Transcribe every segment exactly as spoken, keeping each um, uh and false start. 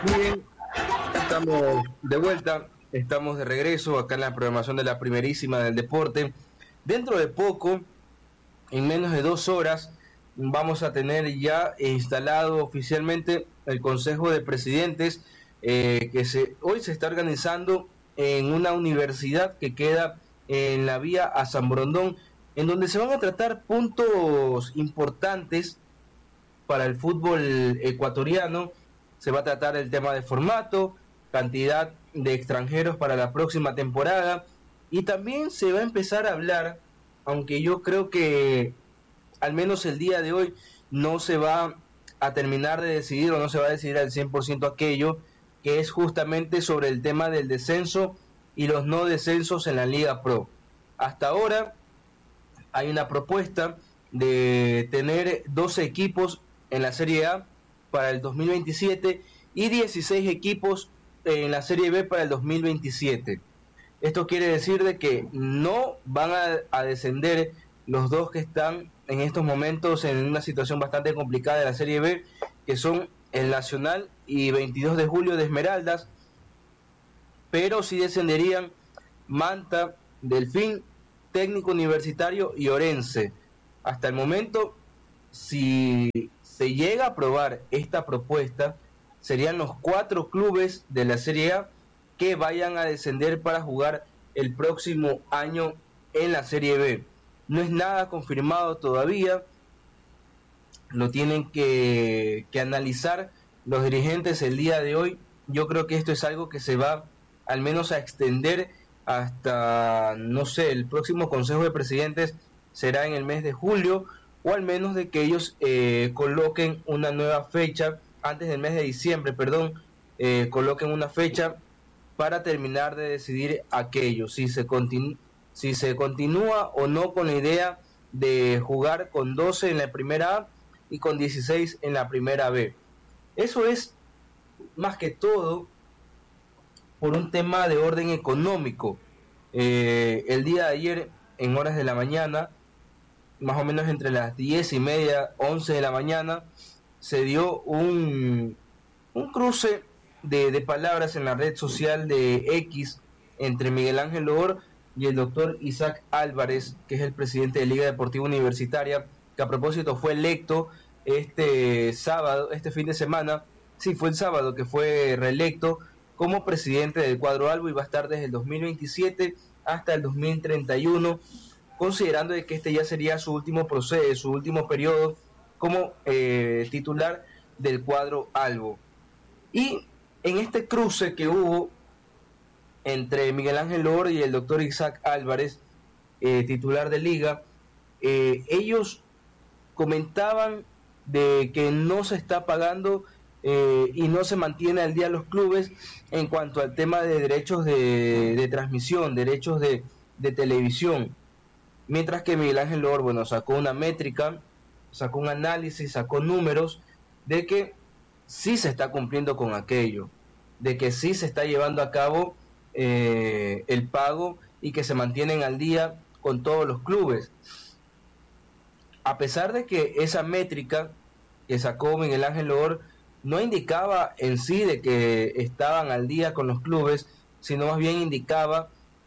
Muy bien, estamos de vuelta, estamos de regreso acá en la programación de la primerísima del deporte. Dentro de poco, en menos de dos horas, vamos a tener ya instalado oficialmente el Consejo de Presidentes eh, que se, hoy se está organizando en una universidad que queda en la vía a San Borondón, en donde se van a tratar puntos importantes para el fútbol ecuatoriano. Se va a tratar el tema de formato, cantidad de extranjeros para la próxima temporada, y también se va a empezar a hablar, aunque yo creo que al menos el día de hoy no se va a terminar de decidir o no se va a decidir al cien por ciento aquello, que es justamente sobre el tema del descenso y los no descensos en la Liga Pro. Hasta ahora hay una propuesta de tener doce equipos en la Serie A para el dos mil veintisiete y dieciséis equipos en la Serie B para el dos mil veintisiete. Esto quiere decir de que no van a, a descender los dos que están en estos momentos en una situación bastante complicada de la Serie B, que son el Nacional y veintidós de julio de Esmeraldas, pero sí descenderían Manta, Delfín, Técnico Universitario y Orense. Hasta el momento, si se llega a aprobar esta propuesta, serían los cuatro clubes de la Serie A que vayan a descender para jugar el próximo año en la Serie B. No es nada confirmado todavía, lo tienen que, que analizar los dirigentes el día de hoy. Yo creo que esto es algo que se va al menos a extender hasta, no sé, el próximo Consejo de Presidentes será en el mes de julio, o al menos de que ellos eh, coloquen una nueva fecha, antes del mes de diciembre, perdón, eh, coloquen una fecha para terminar de decidir aquello, si se, continu- si se continúa o no con la idea de jugar con doce en la primera A y con dieciséis en la primera B. Eso es más que todo por un tema de orden económico. Eh, el día de ayer, en horas de la mañana, más o menos entre las diez y media, once de la mañana, se dio un, un cruce de, de palabras en la red social de X entre Miguel Ángel Loor y el doctor Isaac Álvarez, que es el presidente de Liga Deportiva Universitaria, que a propósito fue electo este sábado, este fin de semana, sí, fue el sábado que fue reelecto como presidente del cuadro Albo y va a estar desde el dos mil veintisiete hasta el dos mil treinta y uno, considerando de que este ya sería su último proceso, su último periodo como eh, titular del cuadro Albo. Y en este cruce que hubo entre Miguel Ángel Loor y el doctor Isaac Álvarez, eh, titular de Liga, eh, ellos comentaban de que no se está pagando eh, y no se mantiene al día los clubes en cuanto al tema de derechos de, de transmisión, derechos de, de televisión. Mientras que Miguel Ángel Loor, bueno, sacó una métrica, sacó un análisis, sacó números de que sí se está cumpliendo con aquello, de que sí se está llevando a cabo eh, el pago y que se mantienen al día con todos los clubes. A pesar de que esa métrica que sacó Miguel Ángel Loor no indicaba en sí de que estaban al día con los clubes, sino más bien indicaba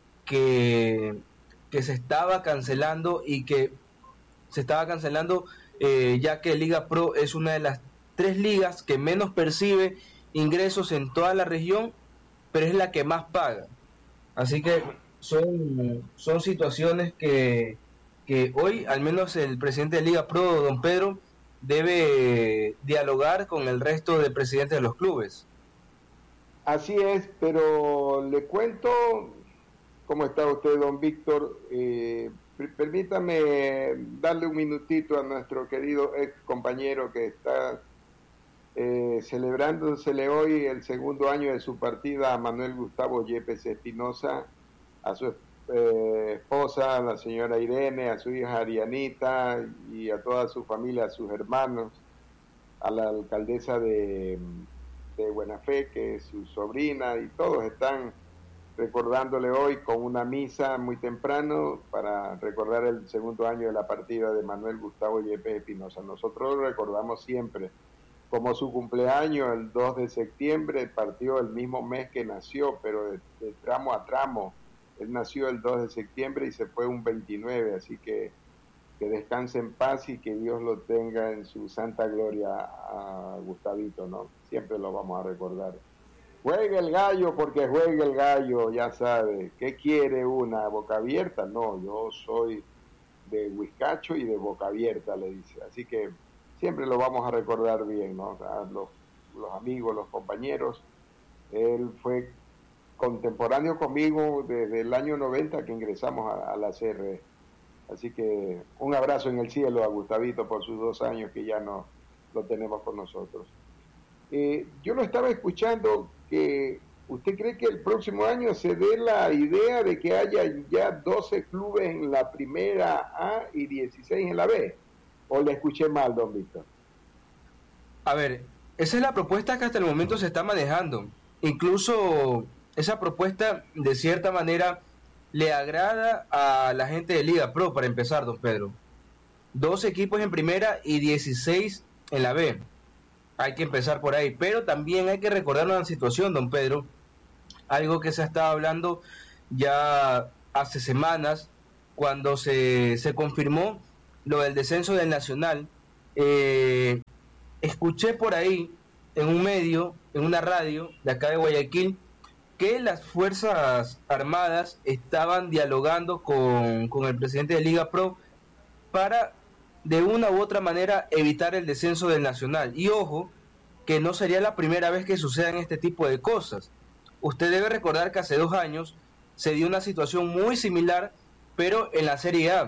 que que se estaba cancelando y que se estaba cancelando eh, ya que Liga Pro es una de las tres ligas que menos percibe ingresos en toda la región, pero es la que más paga. Así que son, son situaciones que, que hoy al menos el presidente de Liga Pro, don Pedro, debe dialogar con el resto de presidentes de los clubes. Así es, pero le cuento. ¿Cómo está usted, don Víctor? Eh, permítame darle un minutito a nuestro querido ex compañero que está eh, celebrándosele hoy el segundo año de su partida a Manuel Gustavo Yepes Espinosa, a su eh, esposa, a la señora Irene, a su hija Arianita y a toda su familia, a sus hermanos, a la alcaldesa de, de Buena Fe, que es su sobrina, y todos están recordándole hoy con una misa muy temprano para recordar el segundo año de la partida de Manuel Gustavo Yepes Espinosa. Nosotros lo recordamos siempre como su cumpleaños el dos de septiembre, partió el mismo mes que nació, pero de, de tramo a tramo. Él nació el dos de septiembre y se fue un veintinueve, así que que descanse en paz y que Dios lo tenga en su santa gloria a Gustavito, ¿no? Siempre lo vamos a recordar. Juegue el gallo porque juegue el gallo, ya sabe. ¿Qué quiere una? ¿Boca abierta? No, yo soy de Huizcacho y de Boca Abierta, le dice. Así que siempre lo vamos a recordar bien, ¿no? A los, los amigos, los compañeros. Él fue contemporáneo conmigo desde el año noventa que ingresamos a, a la C R. Así que un abrazo en el cielo a Gustavito por sus dos años que ya no lo tenemos con nosotros. Eh, yo lo estaba escuchando que usted cree que el próximo año se dé la idea de que haya ya doce clubes en la primera A y dieciséis en la B. ¿O le escuché mal, don Víctor? A ver, esa es la propuesta que hasta el momento se está manejando. Incluso esa propuesta, de cierta manera, le agrada a la gente de Liga Pro, para empezar, don Pedro. Dos equipos en primera y dieciséis en la B. Hay que empezar por ahí. Pero también hay que recordar una situación, don Pedro, algo que se ha estado hablando ya hace semanas, cuando se, se confirmó lo del descenso del Nacional. Eh, escuché por ahí, en un medio, en una radio de acá de Guayaquil, que las Fuerzas Armadas estaban dialogando con, con el presidente de Liga Pro para, de una u otra manera, evitar el descenso del Nacional. Y ojo, que no sería la primera vez que sucedan este tipo de cosas. Usted debe recordar que hace dos años se dio una situación muy similar, pero en la Serie A.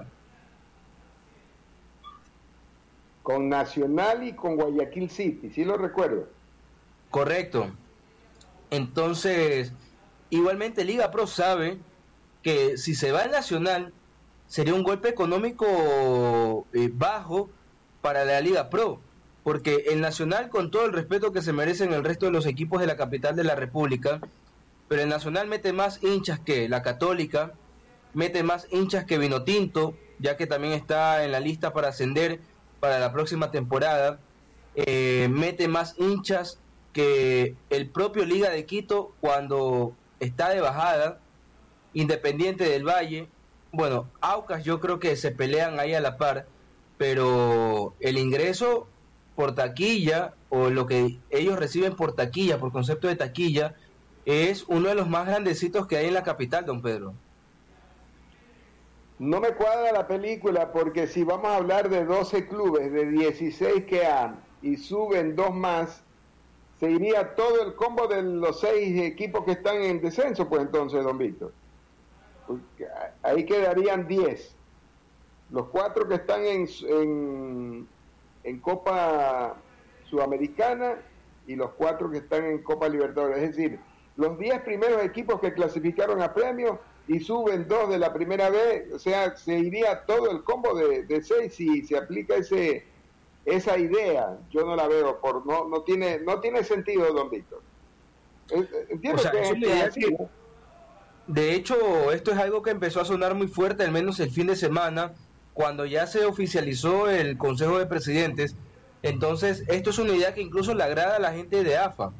Con Nacional y con Guayaquil City, ¿sí lo recuerdo? Correcto. Entonces, igualmente Liga Pro sabe que si se va al Nacional sería un golpe económico eh, bajo para la Liga Pro, porque el Nacional, con todo el respeto que se merecen el resto de los equipos de la capital de la República, pero el Nacional mete más hinchas que la Católica, mete más hinchas que Vinotinto, ya que también está en la lista para ascender para la próxima temporada, eh, mete más hinchas que el propio Liga de Quito cuando está de bajada, Independiente del Valle. Bueno, Aucas yo creo que se pelean ahí a la par, pero el ingreso por taquilla, o lo que ellos reciben por taquilla, por concepto de taquilla, es uno de los más grandecitos que hay en la capital, don Pedro. No me cuadra la película, porque si vamos a hablar de doce clubes, de dieciséis que han, y suben dos más, se iría todo el combo de los seis equipos que están en descenso, pues entonces, don Víctor. Ahí quedarían diez. Los cuatro que están en, en, en Copa Sudamericana y los cuatro que están en Copa Libertadores. Es decir, los diez primeros equipos que clasificaron a premios y suben dos de la primera vez, o sea, se iría todo el combo de, de seis si se aplica ese... esa idea. Yo no la veo, por no no tiene no tiene sentido, don Víctor. Entiendo, o sea, que es una idea que, de hecho, esto es algo que empezó a sonar muy fuerte, al menos el fin de semana, cuando ya se oficializó el Consejo de Presidentes. Entonces, esto es una idea que incluso le agrada a la gente de A F A.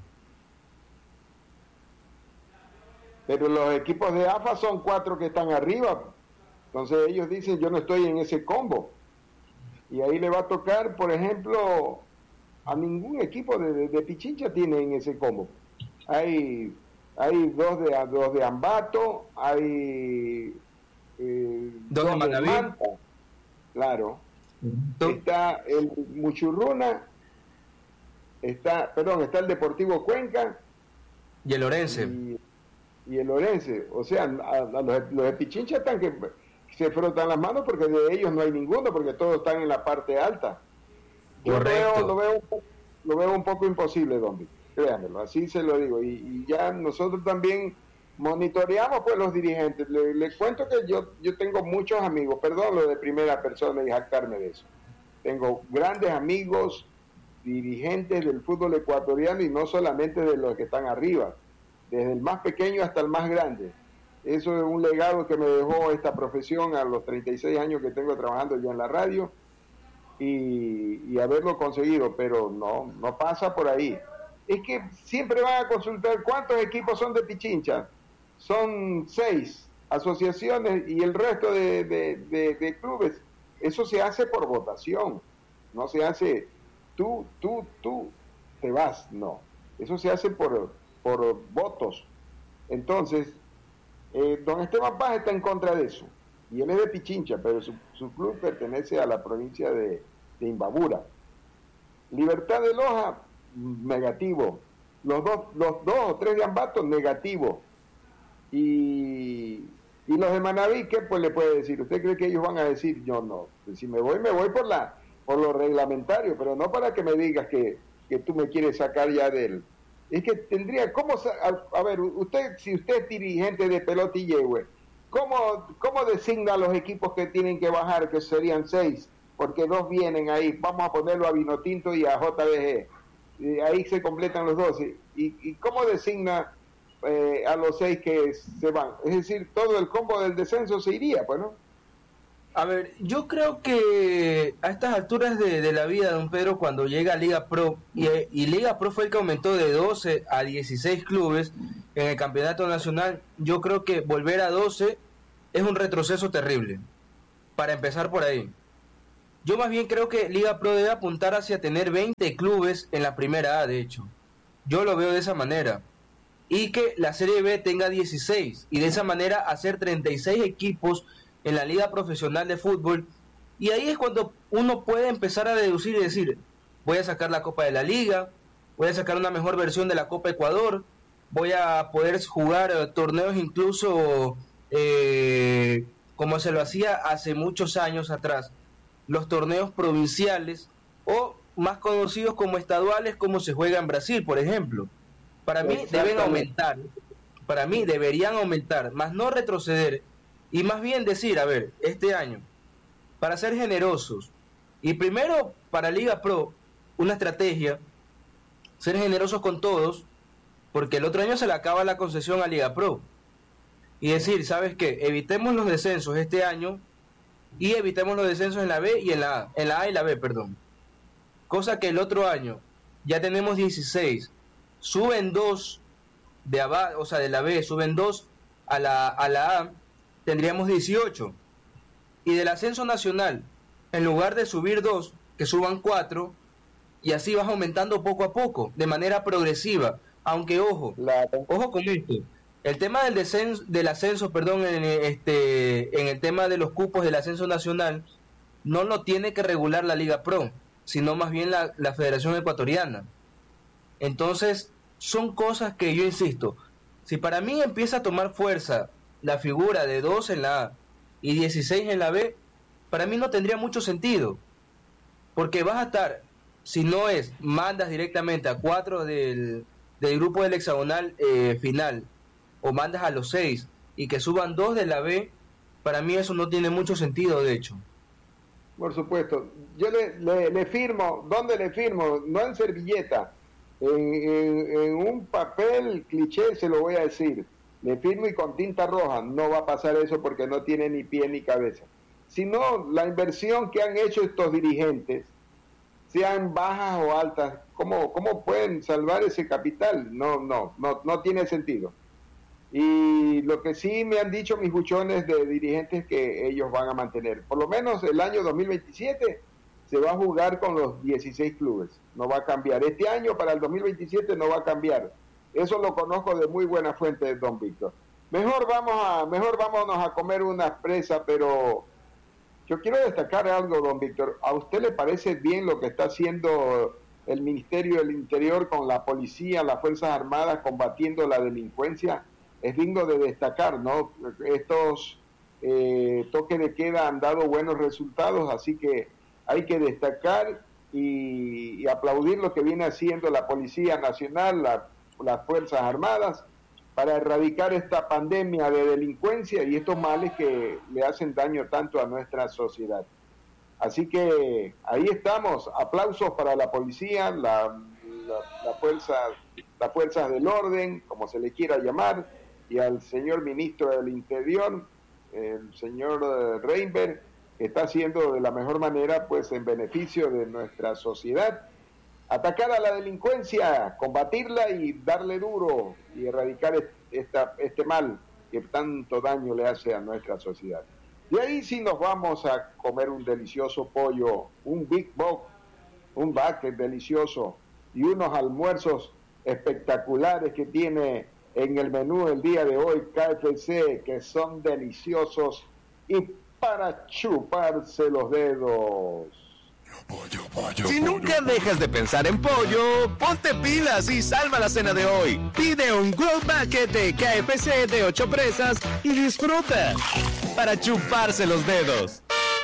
Pero los equipos de A F A son cuatro que están arriba. Entonces ellos dicen, yo no estoy en ese combo. Y ahí le va a tocar, por ejemplo, a ningún equipo de, de, de Pichincha tiene en ese combo. Hay hay dos de dos de Ambato, hay eh, dos, dos de Manaví, Manta, claro. Uh-huh. Está el Muchurruna, está, perdón, está el Deportivo Cuenca y el Orense. Y, y el Orense, o sea, a, a los, los de Pichincha están que se frotan las manos porque de ellos no hay ninguno, porque todos están en la parte alta. Yo veo, lo, veo, lo veo un poco imposible, don Víctor, créanmelo, así se lo digo. Y, y ya nosotros también monitoreamos pues los dirigentes. Le, le cuento que yo, yo tengo muchos amigos, perdón lo de primera persona y jactarme de eso. Tengo grandes amigos, dirigentes del fútbol ecuatoriano y no solamente de los que están arriba, desde el más pequeño hasta el más grande. Eso es un legado que me dejó esta profesión a los treinta y seis años que tengo trabajando ya en la radio. y, y haberlo conseguido, pero no, no pasa por ahí. Es que siempre van a consultar cuántos equipos son de Pichincha. Son seis asociaciones y el resto de, de, de, de clubes. Eso se hace por votación, no se hace tú, tú, tú te vas, no. Eso se hace por, por votos. Entonces, eh, don Esteban Paz está en contra de eso. Y él es de Pichincha, pero su, su club pertenece a la provincia de, de Imbabura. Libertad de Loja, negativo. Los dos, los dos o tres de Ambato, negativo. Y, y los de Manaví, ¿qué pues le puede decir? ¿Usted cree que ellos van a decir, yo no? Si me voy, me voy por la por lo reglamentario, pero no para que me digas que, que tú me quieres sacar ya de él. Es que tendría, ¿cómo? A, a ver, usted, si usted es dirigente de Pelota y Yehue, ¿cómo, ¿cómo designa los equipos que tienen que bajar, que serían seis? Porque dos vienen ahí, vamos a ponerlo a Vinotinto y a J B G. Y ahí se completan los dos. ¿Y, y cómo designa eh, a los seis que se van? Es decir, todo el combo del descenso se iría, pues, ¿no? A ver, yo creo que a estas alturas de, de la vida, don Pedro, cuando llega a Liga Pro, y, y Liga Pro fue el que aumentó de doce a dieciséis clubes en el campeonato nacional, yo creo que volver a doce es un retroceso terrible, para empezar por ahí. Yo más bien creo que Liga Pro debe apuntar hacia tener veinte clubes en la primera A, de hecho. Yo lo veo de esa manera. Y que la Serie B tenga dieciséis, y de esa manera hacer treinta y seis equipos en la Liga Profesional de Fútbol, y ahí es cuando uno puede empezar a deducir y decir, voy a sacar la Copa de la Liga, voy a sacar una mejor versión de la Copa Ecuador, voy a poder jugar eh, torneos incluso eh, como se lo hacía hace muchos años atrás, los torneos provinciales o más conocidos como estaduales, como se juega en Brasil, por ejemplo. Para mí deben aumentar, para mí deberían aumentar, más no retroceder. Y más bien decir, a ver, este año, para ser generosos, y primero para Liga Pro, una estrategia, ser generosos con todos, porque el otro año se le acaba la concesión a Liga Pro. Y decir, ¿sabes qué? Evitemos los descensos este año y evitemos los descensos en la B y en la A, en la A y la B, perdón. Cosa que el otro año ya tenemos dieciséis, suben dos de abajo, o sea, de la B, suben dos a la, a la A, tendríamos dieciocho, y del ascenso nacional, en lugar de subir dos, que suban cuatro, y así vas aumentando poco a poco, de manera progresiva, aunque ojo, claro. ojo con esto, el tema del descenso, del ascenso, perdón, en este, en el tema de los cupos del ascenso nacional, no lo tiene que regular la Liga Pro, sino más bien la, la Federación Ecuatoriana. Entonces, son cosas que yo insisto, si para mí empieza a tomar fuerza la figura de dos en la A y dieciséis en la B, para mí no tendría mucho sentido, porque vas a estar, si no es, mandas directamente a cuatro del, del grupo del hexagonal eh, final, o mandas a los seis, y que suban dos de la B, para mí eso no tiene mucho sentido, de hecho. Por supuesto, yo le, le, le firmo, ¿dónde le firmo? No en servilleta, en, en, en un papel cliché se lo voy a decir. Le firmo y con tinta roja. No va a pasar eso porque no tiene ni pie ni cabeza. Sino la inversión que han hecho estos dirigentes, sean bajas o altas, ¿cómo, cómo pueden salvar ese capital? No, no, no, no tiene sentido. Y lo que sí me han dicho mis buchones de dirigentes que ellos van a mantener, por lo menos el año dos mil veintisiete se va a jugar con los dieciséis clubes. No va a cambiar. Este año para el dos mil veintisiete no va a cambiar. Eso lo conozco de muy buena fuente, don Víctor. Mejor vamos a, mejor vámonos a comer una presa, pero yo quiero destacar algo, don Víctor. ¿A usted le parece bien lo que está haciendo el Ministerio del Interior con la policía, las Fuerzas Armadas combatiendo la delincuencia? Es digno de destacar, ¿no? Estos eh, toques de queda han dado buenos resultados, así que hay que destacar y, y aplaudir lo que viene haciendo la Policía Nacional, la las Fuerzas Armadas, para erradicar esta pandemia de delincuencia y estos males que le hacen daño tanto a nuestra sociedad. Así que ahí estamos, aplausos para la policía, la, la, la fuerza, las fuerzas del orden, como se le quiera llamar, y al señor ministro del Interior, el señor Reinberg, está haciendo de la mejor manera, pues en beneficio de nuestra sociedad. Atacar a la delincuencia, combatirla y darle duro y erradicar esta, este mal que tanto daño le hace a nuestra sociedad. De ahí sí nos vamos a comer un delicioso pollo, un Big Box, un bucket delicioso y unos almuerzos espectaculares que tiene en el menú el día de hoy K F C, que son deliciosos y para chuparse los dedos. Pollo, pollo, si pollo, nunca pollo. dejas de pensar en pollo, ponte pilas y salva la cena de hoy. Pide un Grilled Bucket de K F C de ocho presas y disfruta para chuparse los dedos.